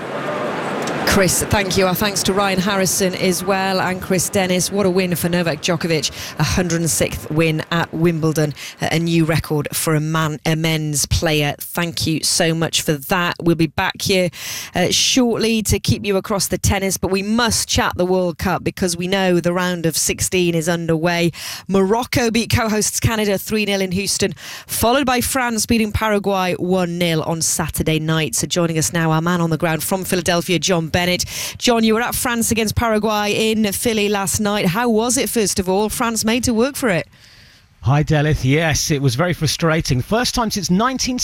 Chris, thank you. Our thanks to Ryan Harrison as well, and Chris Dennis. What a win for Novak Djokovic, 106th win at Wimbledon, a new record for a men's player. Thank you so much for that. We'll be back here shortly to keep you across the tennis, but we must chat the World Cup because we know the round of 16 is underway. Morocco beat co-hosts Canada 3-0 in Houston, followed by France beating Paraguay 1-0 on Saturday night. So joining us now, our man on the ground from Philadelphia, John Bennett. John, you were at France against Paraguay in Philly last night. How was it, first of all? France made to work for it. Hi, Delith. Yes, it was very frustrating. First time since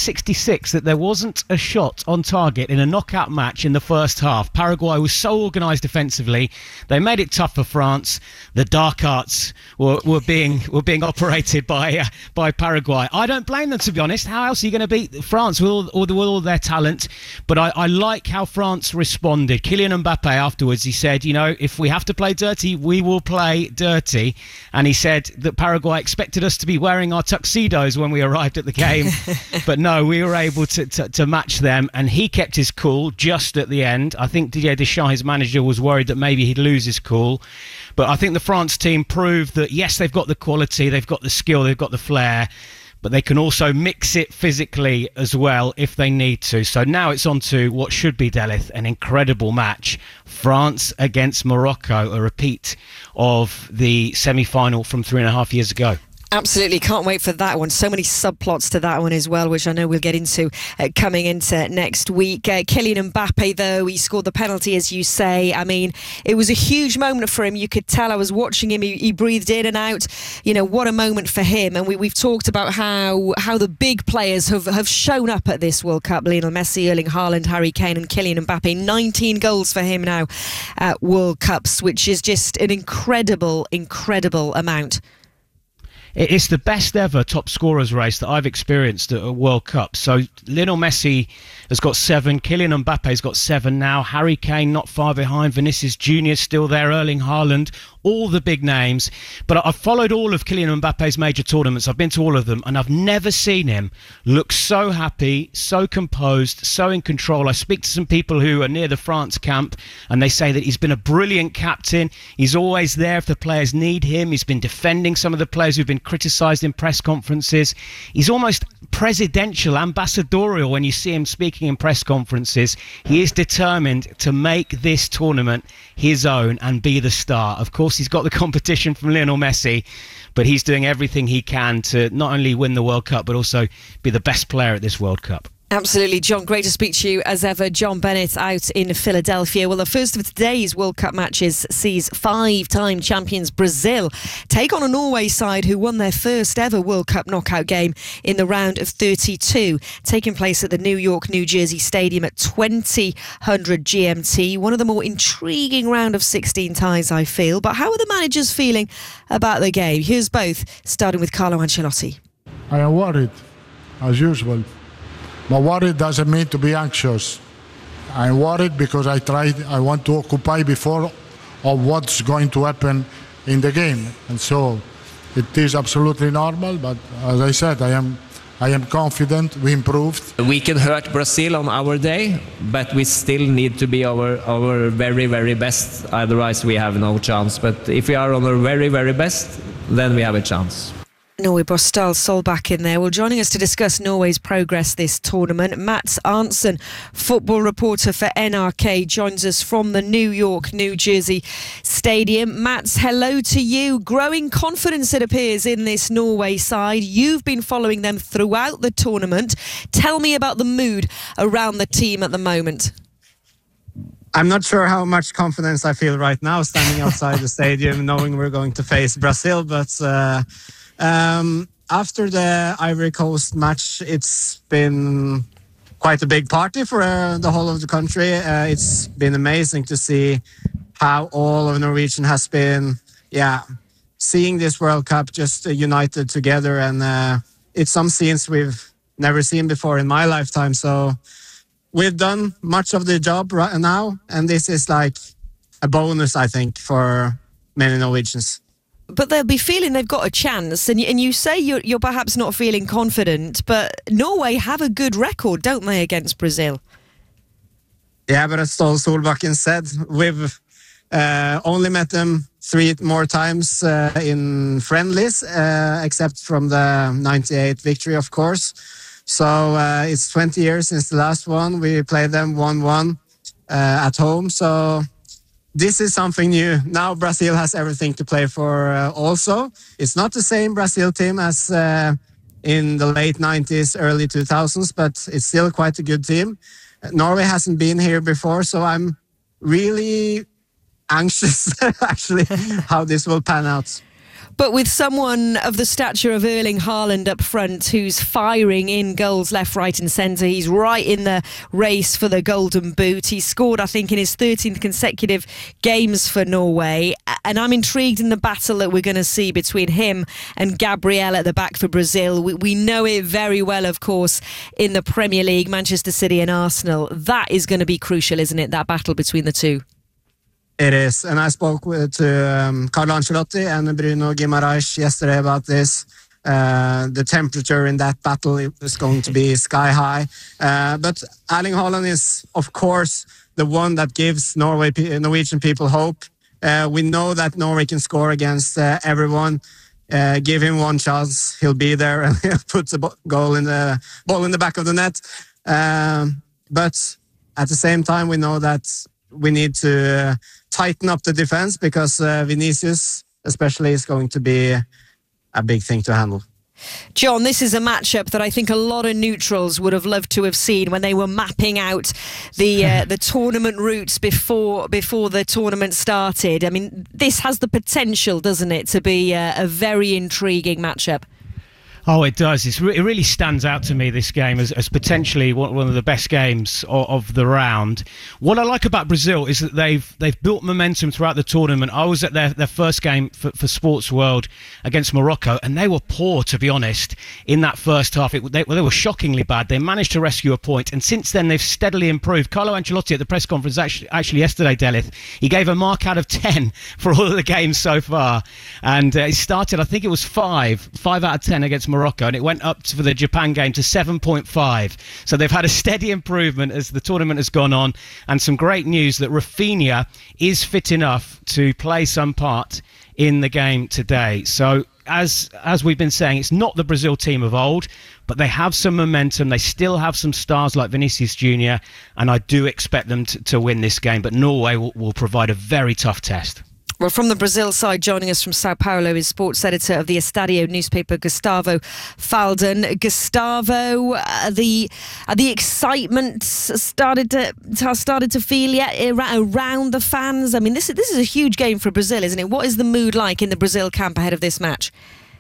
1966 that there wasn't a shot on target in a knockout match in the first half. Paraguay was so organised defensively. They made it tough for France. The dark arts were being operated by Paraguay. I don't blame them, to be honest. How else are you going to beat France with all their talent? But I like how France responded. Kylian Mbappe afterwards, he said, if we have to play dirty, we will play dirty. And he said that Paraguay expected us to be wearing our tuxedos when we arrived at the game, but no, we were able to match them, and he kept his cool just at the end. I think Didier Deschamps, his manager, was worried that maybe he'd lose his cool, but I think the France team proved that yes, they've got the quality, they've got the skill, they've got the flair, but they can also mix it physically as well if they need to. So now it's on to what should be, Delith, an incredible match. France against Morocco, a repeat of the semi-final from 3.5 years ago. Absolutely, can't wait for that one. So many subplots to that one as well, which I know we'll get into coming into next week. Kylian Mbappe, though, he scored the penalty, as you say. I mean, it was a huge moment for him. You could tell. I was watching him. He breathed in and out. What a moment for him. And we've talked about how the big players have shown up at this World Cup. Lionel Messi, Erling Haaland, Harry Kane and Kylian Mbappe. 19 goals for him now at World Cups, which is just an incredible amount. It's the best ever top scorers race that I've experienced at a World Cup. So Lionel Messi has got 7, Kylian Mbappe's got 7 now, Harry Kane not far behind, Vinicius Jr. still there, Erling Haaland, all the big names. But I've followed all of Kylian Mbappe's major tournaments. I've been to all of them, and I've never seen him look so happy, so composed, so in control. I speak to some people who are near the France camp, and they say that he's been a brilliant captain. He's always there if the players need him. He's been defending some of the players who've been criticised in press conferences. He's almost presidential, ambassadorial when you see him speaking in press conferences. He is determined to make this tournament his own and be the star. Of course, he's got the competition from Lionel Messi, but he's doing everything he can to not only win the World Cup, but also be the best player at this World Cup. Absolutely, John. Great to speak to you as ever. John Bennett out in Philadelphia. Well, the first of today's World Cup matches sees 5-time champions Brazil take on a Norway side who won their first ever World Cup knockout game in the round of 32, taking place at the New York, New Jersey Stadium at 2000 GMT. One of the more intriguing round of 16 ties, I feel. But how are the managers feeling about the game? Here's both, starting with Carlo Ancelotti. I am worried, as usual. But worried doesn't mean to be anxious. I'm worried because I want to occupy before of what's going to happen in the game. And so it is absolutely normal, but as I said, I am I am confident we improved. We can hurt Brazil on our day, but we still need to be our very, very best. Otherwise, we have no chance. But if we are on our very, very best, then we have a chance. Norway Bostal Solback in there. Well, joining us to discuss Norway's progress this tournament, Mats Arntzen, football reporter for NRK, joins us from the New York, New Jersey stadium. Mats, hello to you. Growing confidence, it appears, in this Norway side. You've been following them throughout the tournament. Tell me about the mood around the team at the moment. I'm not sure how much confidence I feel right now standing outside the stadium knowing we're going to face Brazil, but after the Ivory Coast match, it's been quite a big party for the whole of the country. It's been amazing to see how all of Norwegian has been, seeing this World Cup just united together. And it's some scenes we've never seen before in my lifetime. So we've done much of the job right now. And this is like a bonus, I think, for many Norwegians. But they'll be feeling they've got a chance, and you say you're perhaps not feeling confident, but Norway have a good record, don't they, against Brazil? Yeah, but as Ståle Solbakken said, we've only met them 3 more times in friendlies, except from the 98 victory, of course. So it's 20 years since the last one. We played them 1-1 at home, so this is something new. Now Brazil has everything to play for also. It's not the same Brazil team as in the late 90s, early 2000s, but it's still quite a good team. Norway hasn't been here before, so I'm really anxious, actually, how this will pan out. But with someone of the stature of Erling Haaland up front, who's firing in goals left, right and centre, he's right in the race for the Golden Boot. He scored, I think, in his 13th consecutive games for Norway. And I'm intrigued in the battle that we're going to see between him and Gabriel at the back for Brazil. We know it very well, of course, in the Premier League, Manchester City and Arsenal. That is going to be crucial, isn't it, that battle between the two? It is, and I spoke to Carlo Ancelotti and Bruno Guimaraes yesterday about this. The temperature in that battle is going to be sky high. But Erling Haaland is, of course, the one that gives Norwegian people hope. We know that Norway can score against everyone. Give him one chance, he'll be there and he'll put the ball in the back of the net. But at the same time, we know that we need to tighten up the defense because Vinicius especially is going to be a big thing to handle. John, this is a matchup that I think a lot of neutrals would have loved to have seen when they were mapping out the tournament routes before the tournament started. I mean, this has the potential, doesn't it, to be a very intriguing matchup. Oh, it does. It really stands out to me, this game, as potentially one of the best games of the round. What I like about Brazil is that they've built momentum throughout the tournament. I was at their first game for Sports World against Morocco, and they were poor, to be honest, in that first half. They were shockingly bad. They managed to rescue a point, and since then they've steadily improved. Carlo Ancelotti at the press conference actually yesterday, Delith, he gave a mark out of 10 for all of the games so far. And it started, I think it was 5 out of 10 against Morocco, and it went up for the Japan game to 7.5. So they've had a steady improvement as the tournament has gone on, and some great news that Rafinha is fit enough to play some part in the game today. So as we've been saying, it's not the Brazil team of old, but they have some momentum. They still have some stars like Vinicius Jr., and I do expect them to win this game, but Norway will provide a very tough test. Well, from the Brazil side, joining us from Sao Paulo is sports editor of the Estadio newspaper, Gustavo Falden. Gustavo, the excitement started to feel around the fans. I mean, this is a huge game for Brazil, isn't it? What is the mood like in the Brazil camp ahead of this match?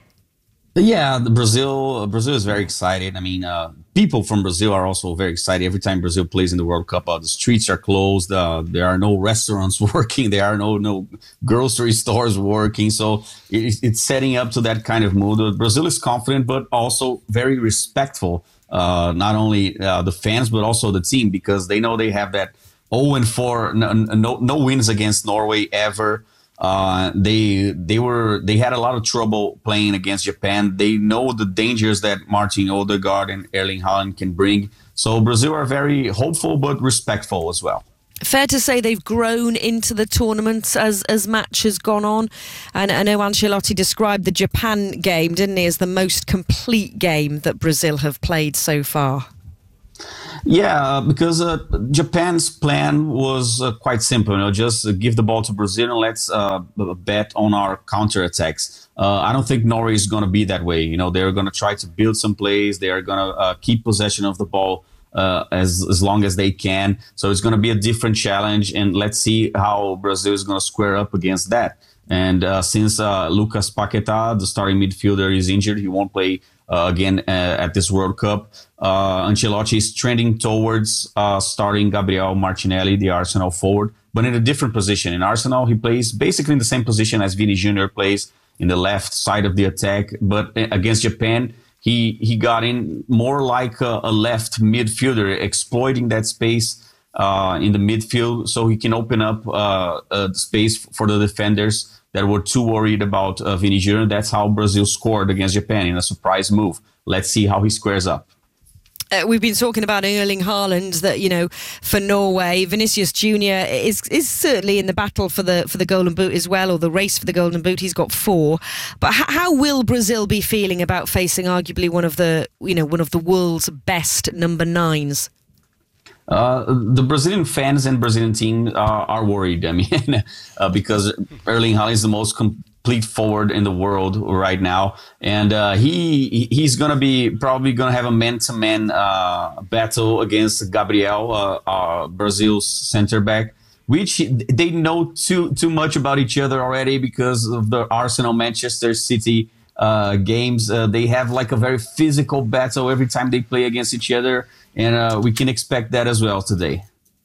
Yeah, Brazil is very excited. I mean, people from Brazil are also very excited. Every time Brazil plays in the World Cup, the streets are closed. There are no restaurants working. There are no grocery stores working. So it's setting up to that kind of mood. Brazil is confident, but also very respectful. Not only the fans, but also the team, because they know they have that 0-4, no wins against Norway ever. They had a lot of trouble playing against Japan. They know the dangers that Martin Odegaard and Erling Haaland can bring. So Brazil are very hopeful but respectful as well. Fair to say they've grown into the tournament as match has gone on. And I know Ancelotti described the Japan game, didn't he, as the most complete game that Brazil have played so far. Yeah, because Japan's plan was quite simple. Just give the ball to Brazil and let's bet on our counterattacks. I don't think Norway is going to be that way. They're going to try to build some plays. They are going to keep possession of the ball as long as they can. So it's going to be a different challenge, and let's see how Brazil is going to square up against that. And since Lucas Paquetá, the starting midfielder, is injured, he won't play again at this World Cup. Ancelotti is trending towards starting Gabriel Martinelli, the Arsenal forward, but in a different position. In Arsenal, he plays basically in the same position as Vini Jr. plays, in the left side of the attack. But against Japan, he got in more like a left midfielder, exploiting that space in the midfield so he can open up space for the defenders that were too worried about Vini Jr. That's how Brazil scored against Japan in a surprise move. Let's see how he squares up. We've been talking about Erling Haaland, that, for Norway, Vinicius Jr. is certainly in the battle for the Golden Boot as well, or the race for the Golden Boot. He's got 4. But how will Brazil be feeling about facing arguably one of the world's best number 9s? The Brazilian fans and Brazilian team are worried. I mean, because Erling Haaland is the most complete forward in the world right now, and he's gonna be probably gonna have a man-to-man battle against Gabriel, Brazil's center back, which they know too much about each other already because of the Arsenal Manchester City games. They have like a very physical battle every time they play against each other. And we can expect that as well today.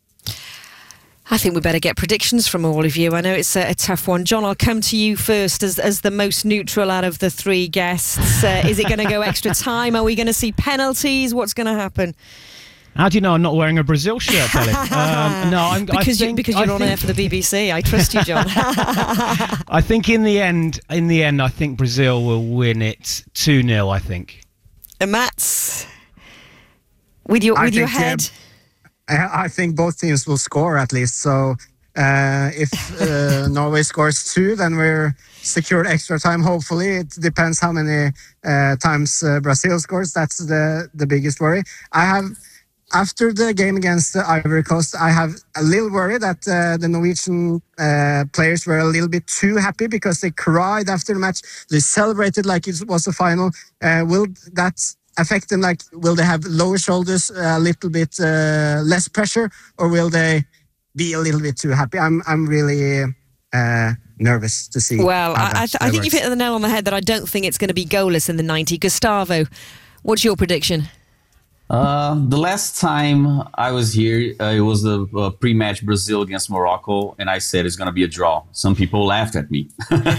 I think we better get predictions from all of you. I know it's a tough one. John, I'll come to you first as the most neutral out of the 3 guests. Is it going to go extra time? Are we going to see penalties? What's going to happen? How do you know I'm not wearing a Brazil shirt, Ellie? Because you're on air for the BBC. I trust you, John. I think in the end, I think Brazil will win it 2-0, I think. And Mats? With your head? I think both teams will score at least. So if Norway scores 2, then we're secured extra time, hopefully. It depends how many times Brazil scores. That's the biggest worry. After the game against Ivory Coast, I have a little worry that the Norwegian players were a little bit too happy because they cried after the match. They celebrated like it was a final. Will that affect them? Like, will they have lower shoulders, a little bit less pressure, or will they be a little bit too happy? I'm really nervous to see. Well, I think you've hit the nail on the head that I don't think it's going to be goalless in the 90. Gustavo, what's your prediction? The last time I was here, it was the pre-match Brazil against Morocco, and I said it's going to be a draw. Some people laughed at me,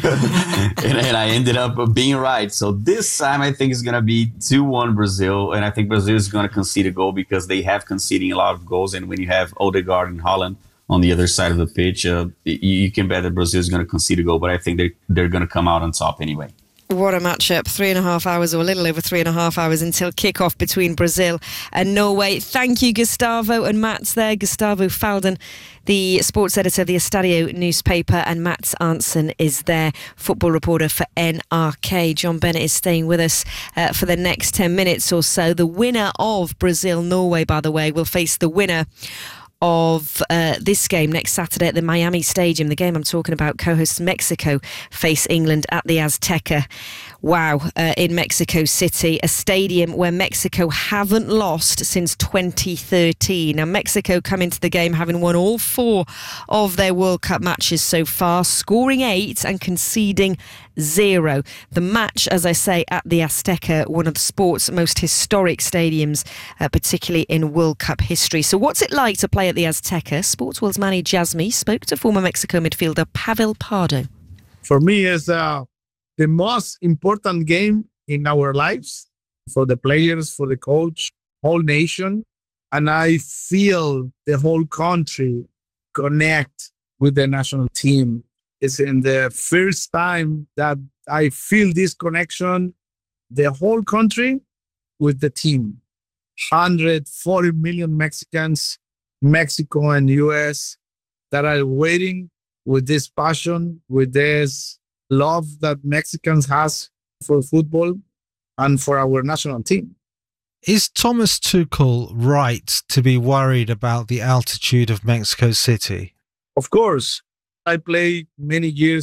and I ended up being right. So this time I think it's going to be 2-1 Brazil, and I think Brazil is going to concede a goal because they have conceding a lot of goals, and when you have Odegaard and Haaland on the other side of the pitch, you can bet that Brazil is going to concede a goal, but I think they're going to come out on top anyway. What a matchup. 3.5 hours, or a little over 3.5 hours until kick-off between Brazil and Norway. Thank you, Gustavo and Mats there. Gustavo Falden, the sports editor of the Estadio newspaper, and Mats Arntzen is their football reporter for NRK. John Bennett is staying with us for the next 10 minutes or so. The winner of Brazil-Norway, by the way, will face the winner of this game next Saturday at the Miami Stadium. The game I'm talking about, co-hosts Mexico face England at the Azteca. Wow, in Mexico City, a stadium where Mexico haven't lost since 2013. Now, Mexico come into the game having won all 4 of their World Cup matches so far, scoring 8 and conceding 0. The match, as I say, at the Azteca, one of the sport's most historic stadiums, particularly in World Cup history. So what's it like to play at the Azteca? Sports World's Manny Jasmy spoke to former Mexico midfielder Pavel Pardo. For me, it's the most important game in our lives, for the players, for the coach, whole nation. And I feel the whole country connect with the national team. It's in the first time that I feel this connection, the whole country with the team. 140 million Mexicans, Mexico and US, that are waiting with this passion, with this love that Mexicans has for football and for our national team. Is Thomas Tuchel right to be worried about the altitude of Mexico City? Of course. I played many years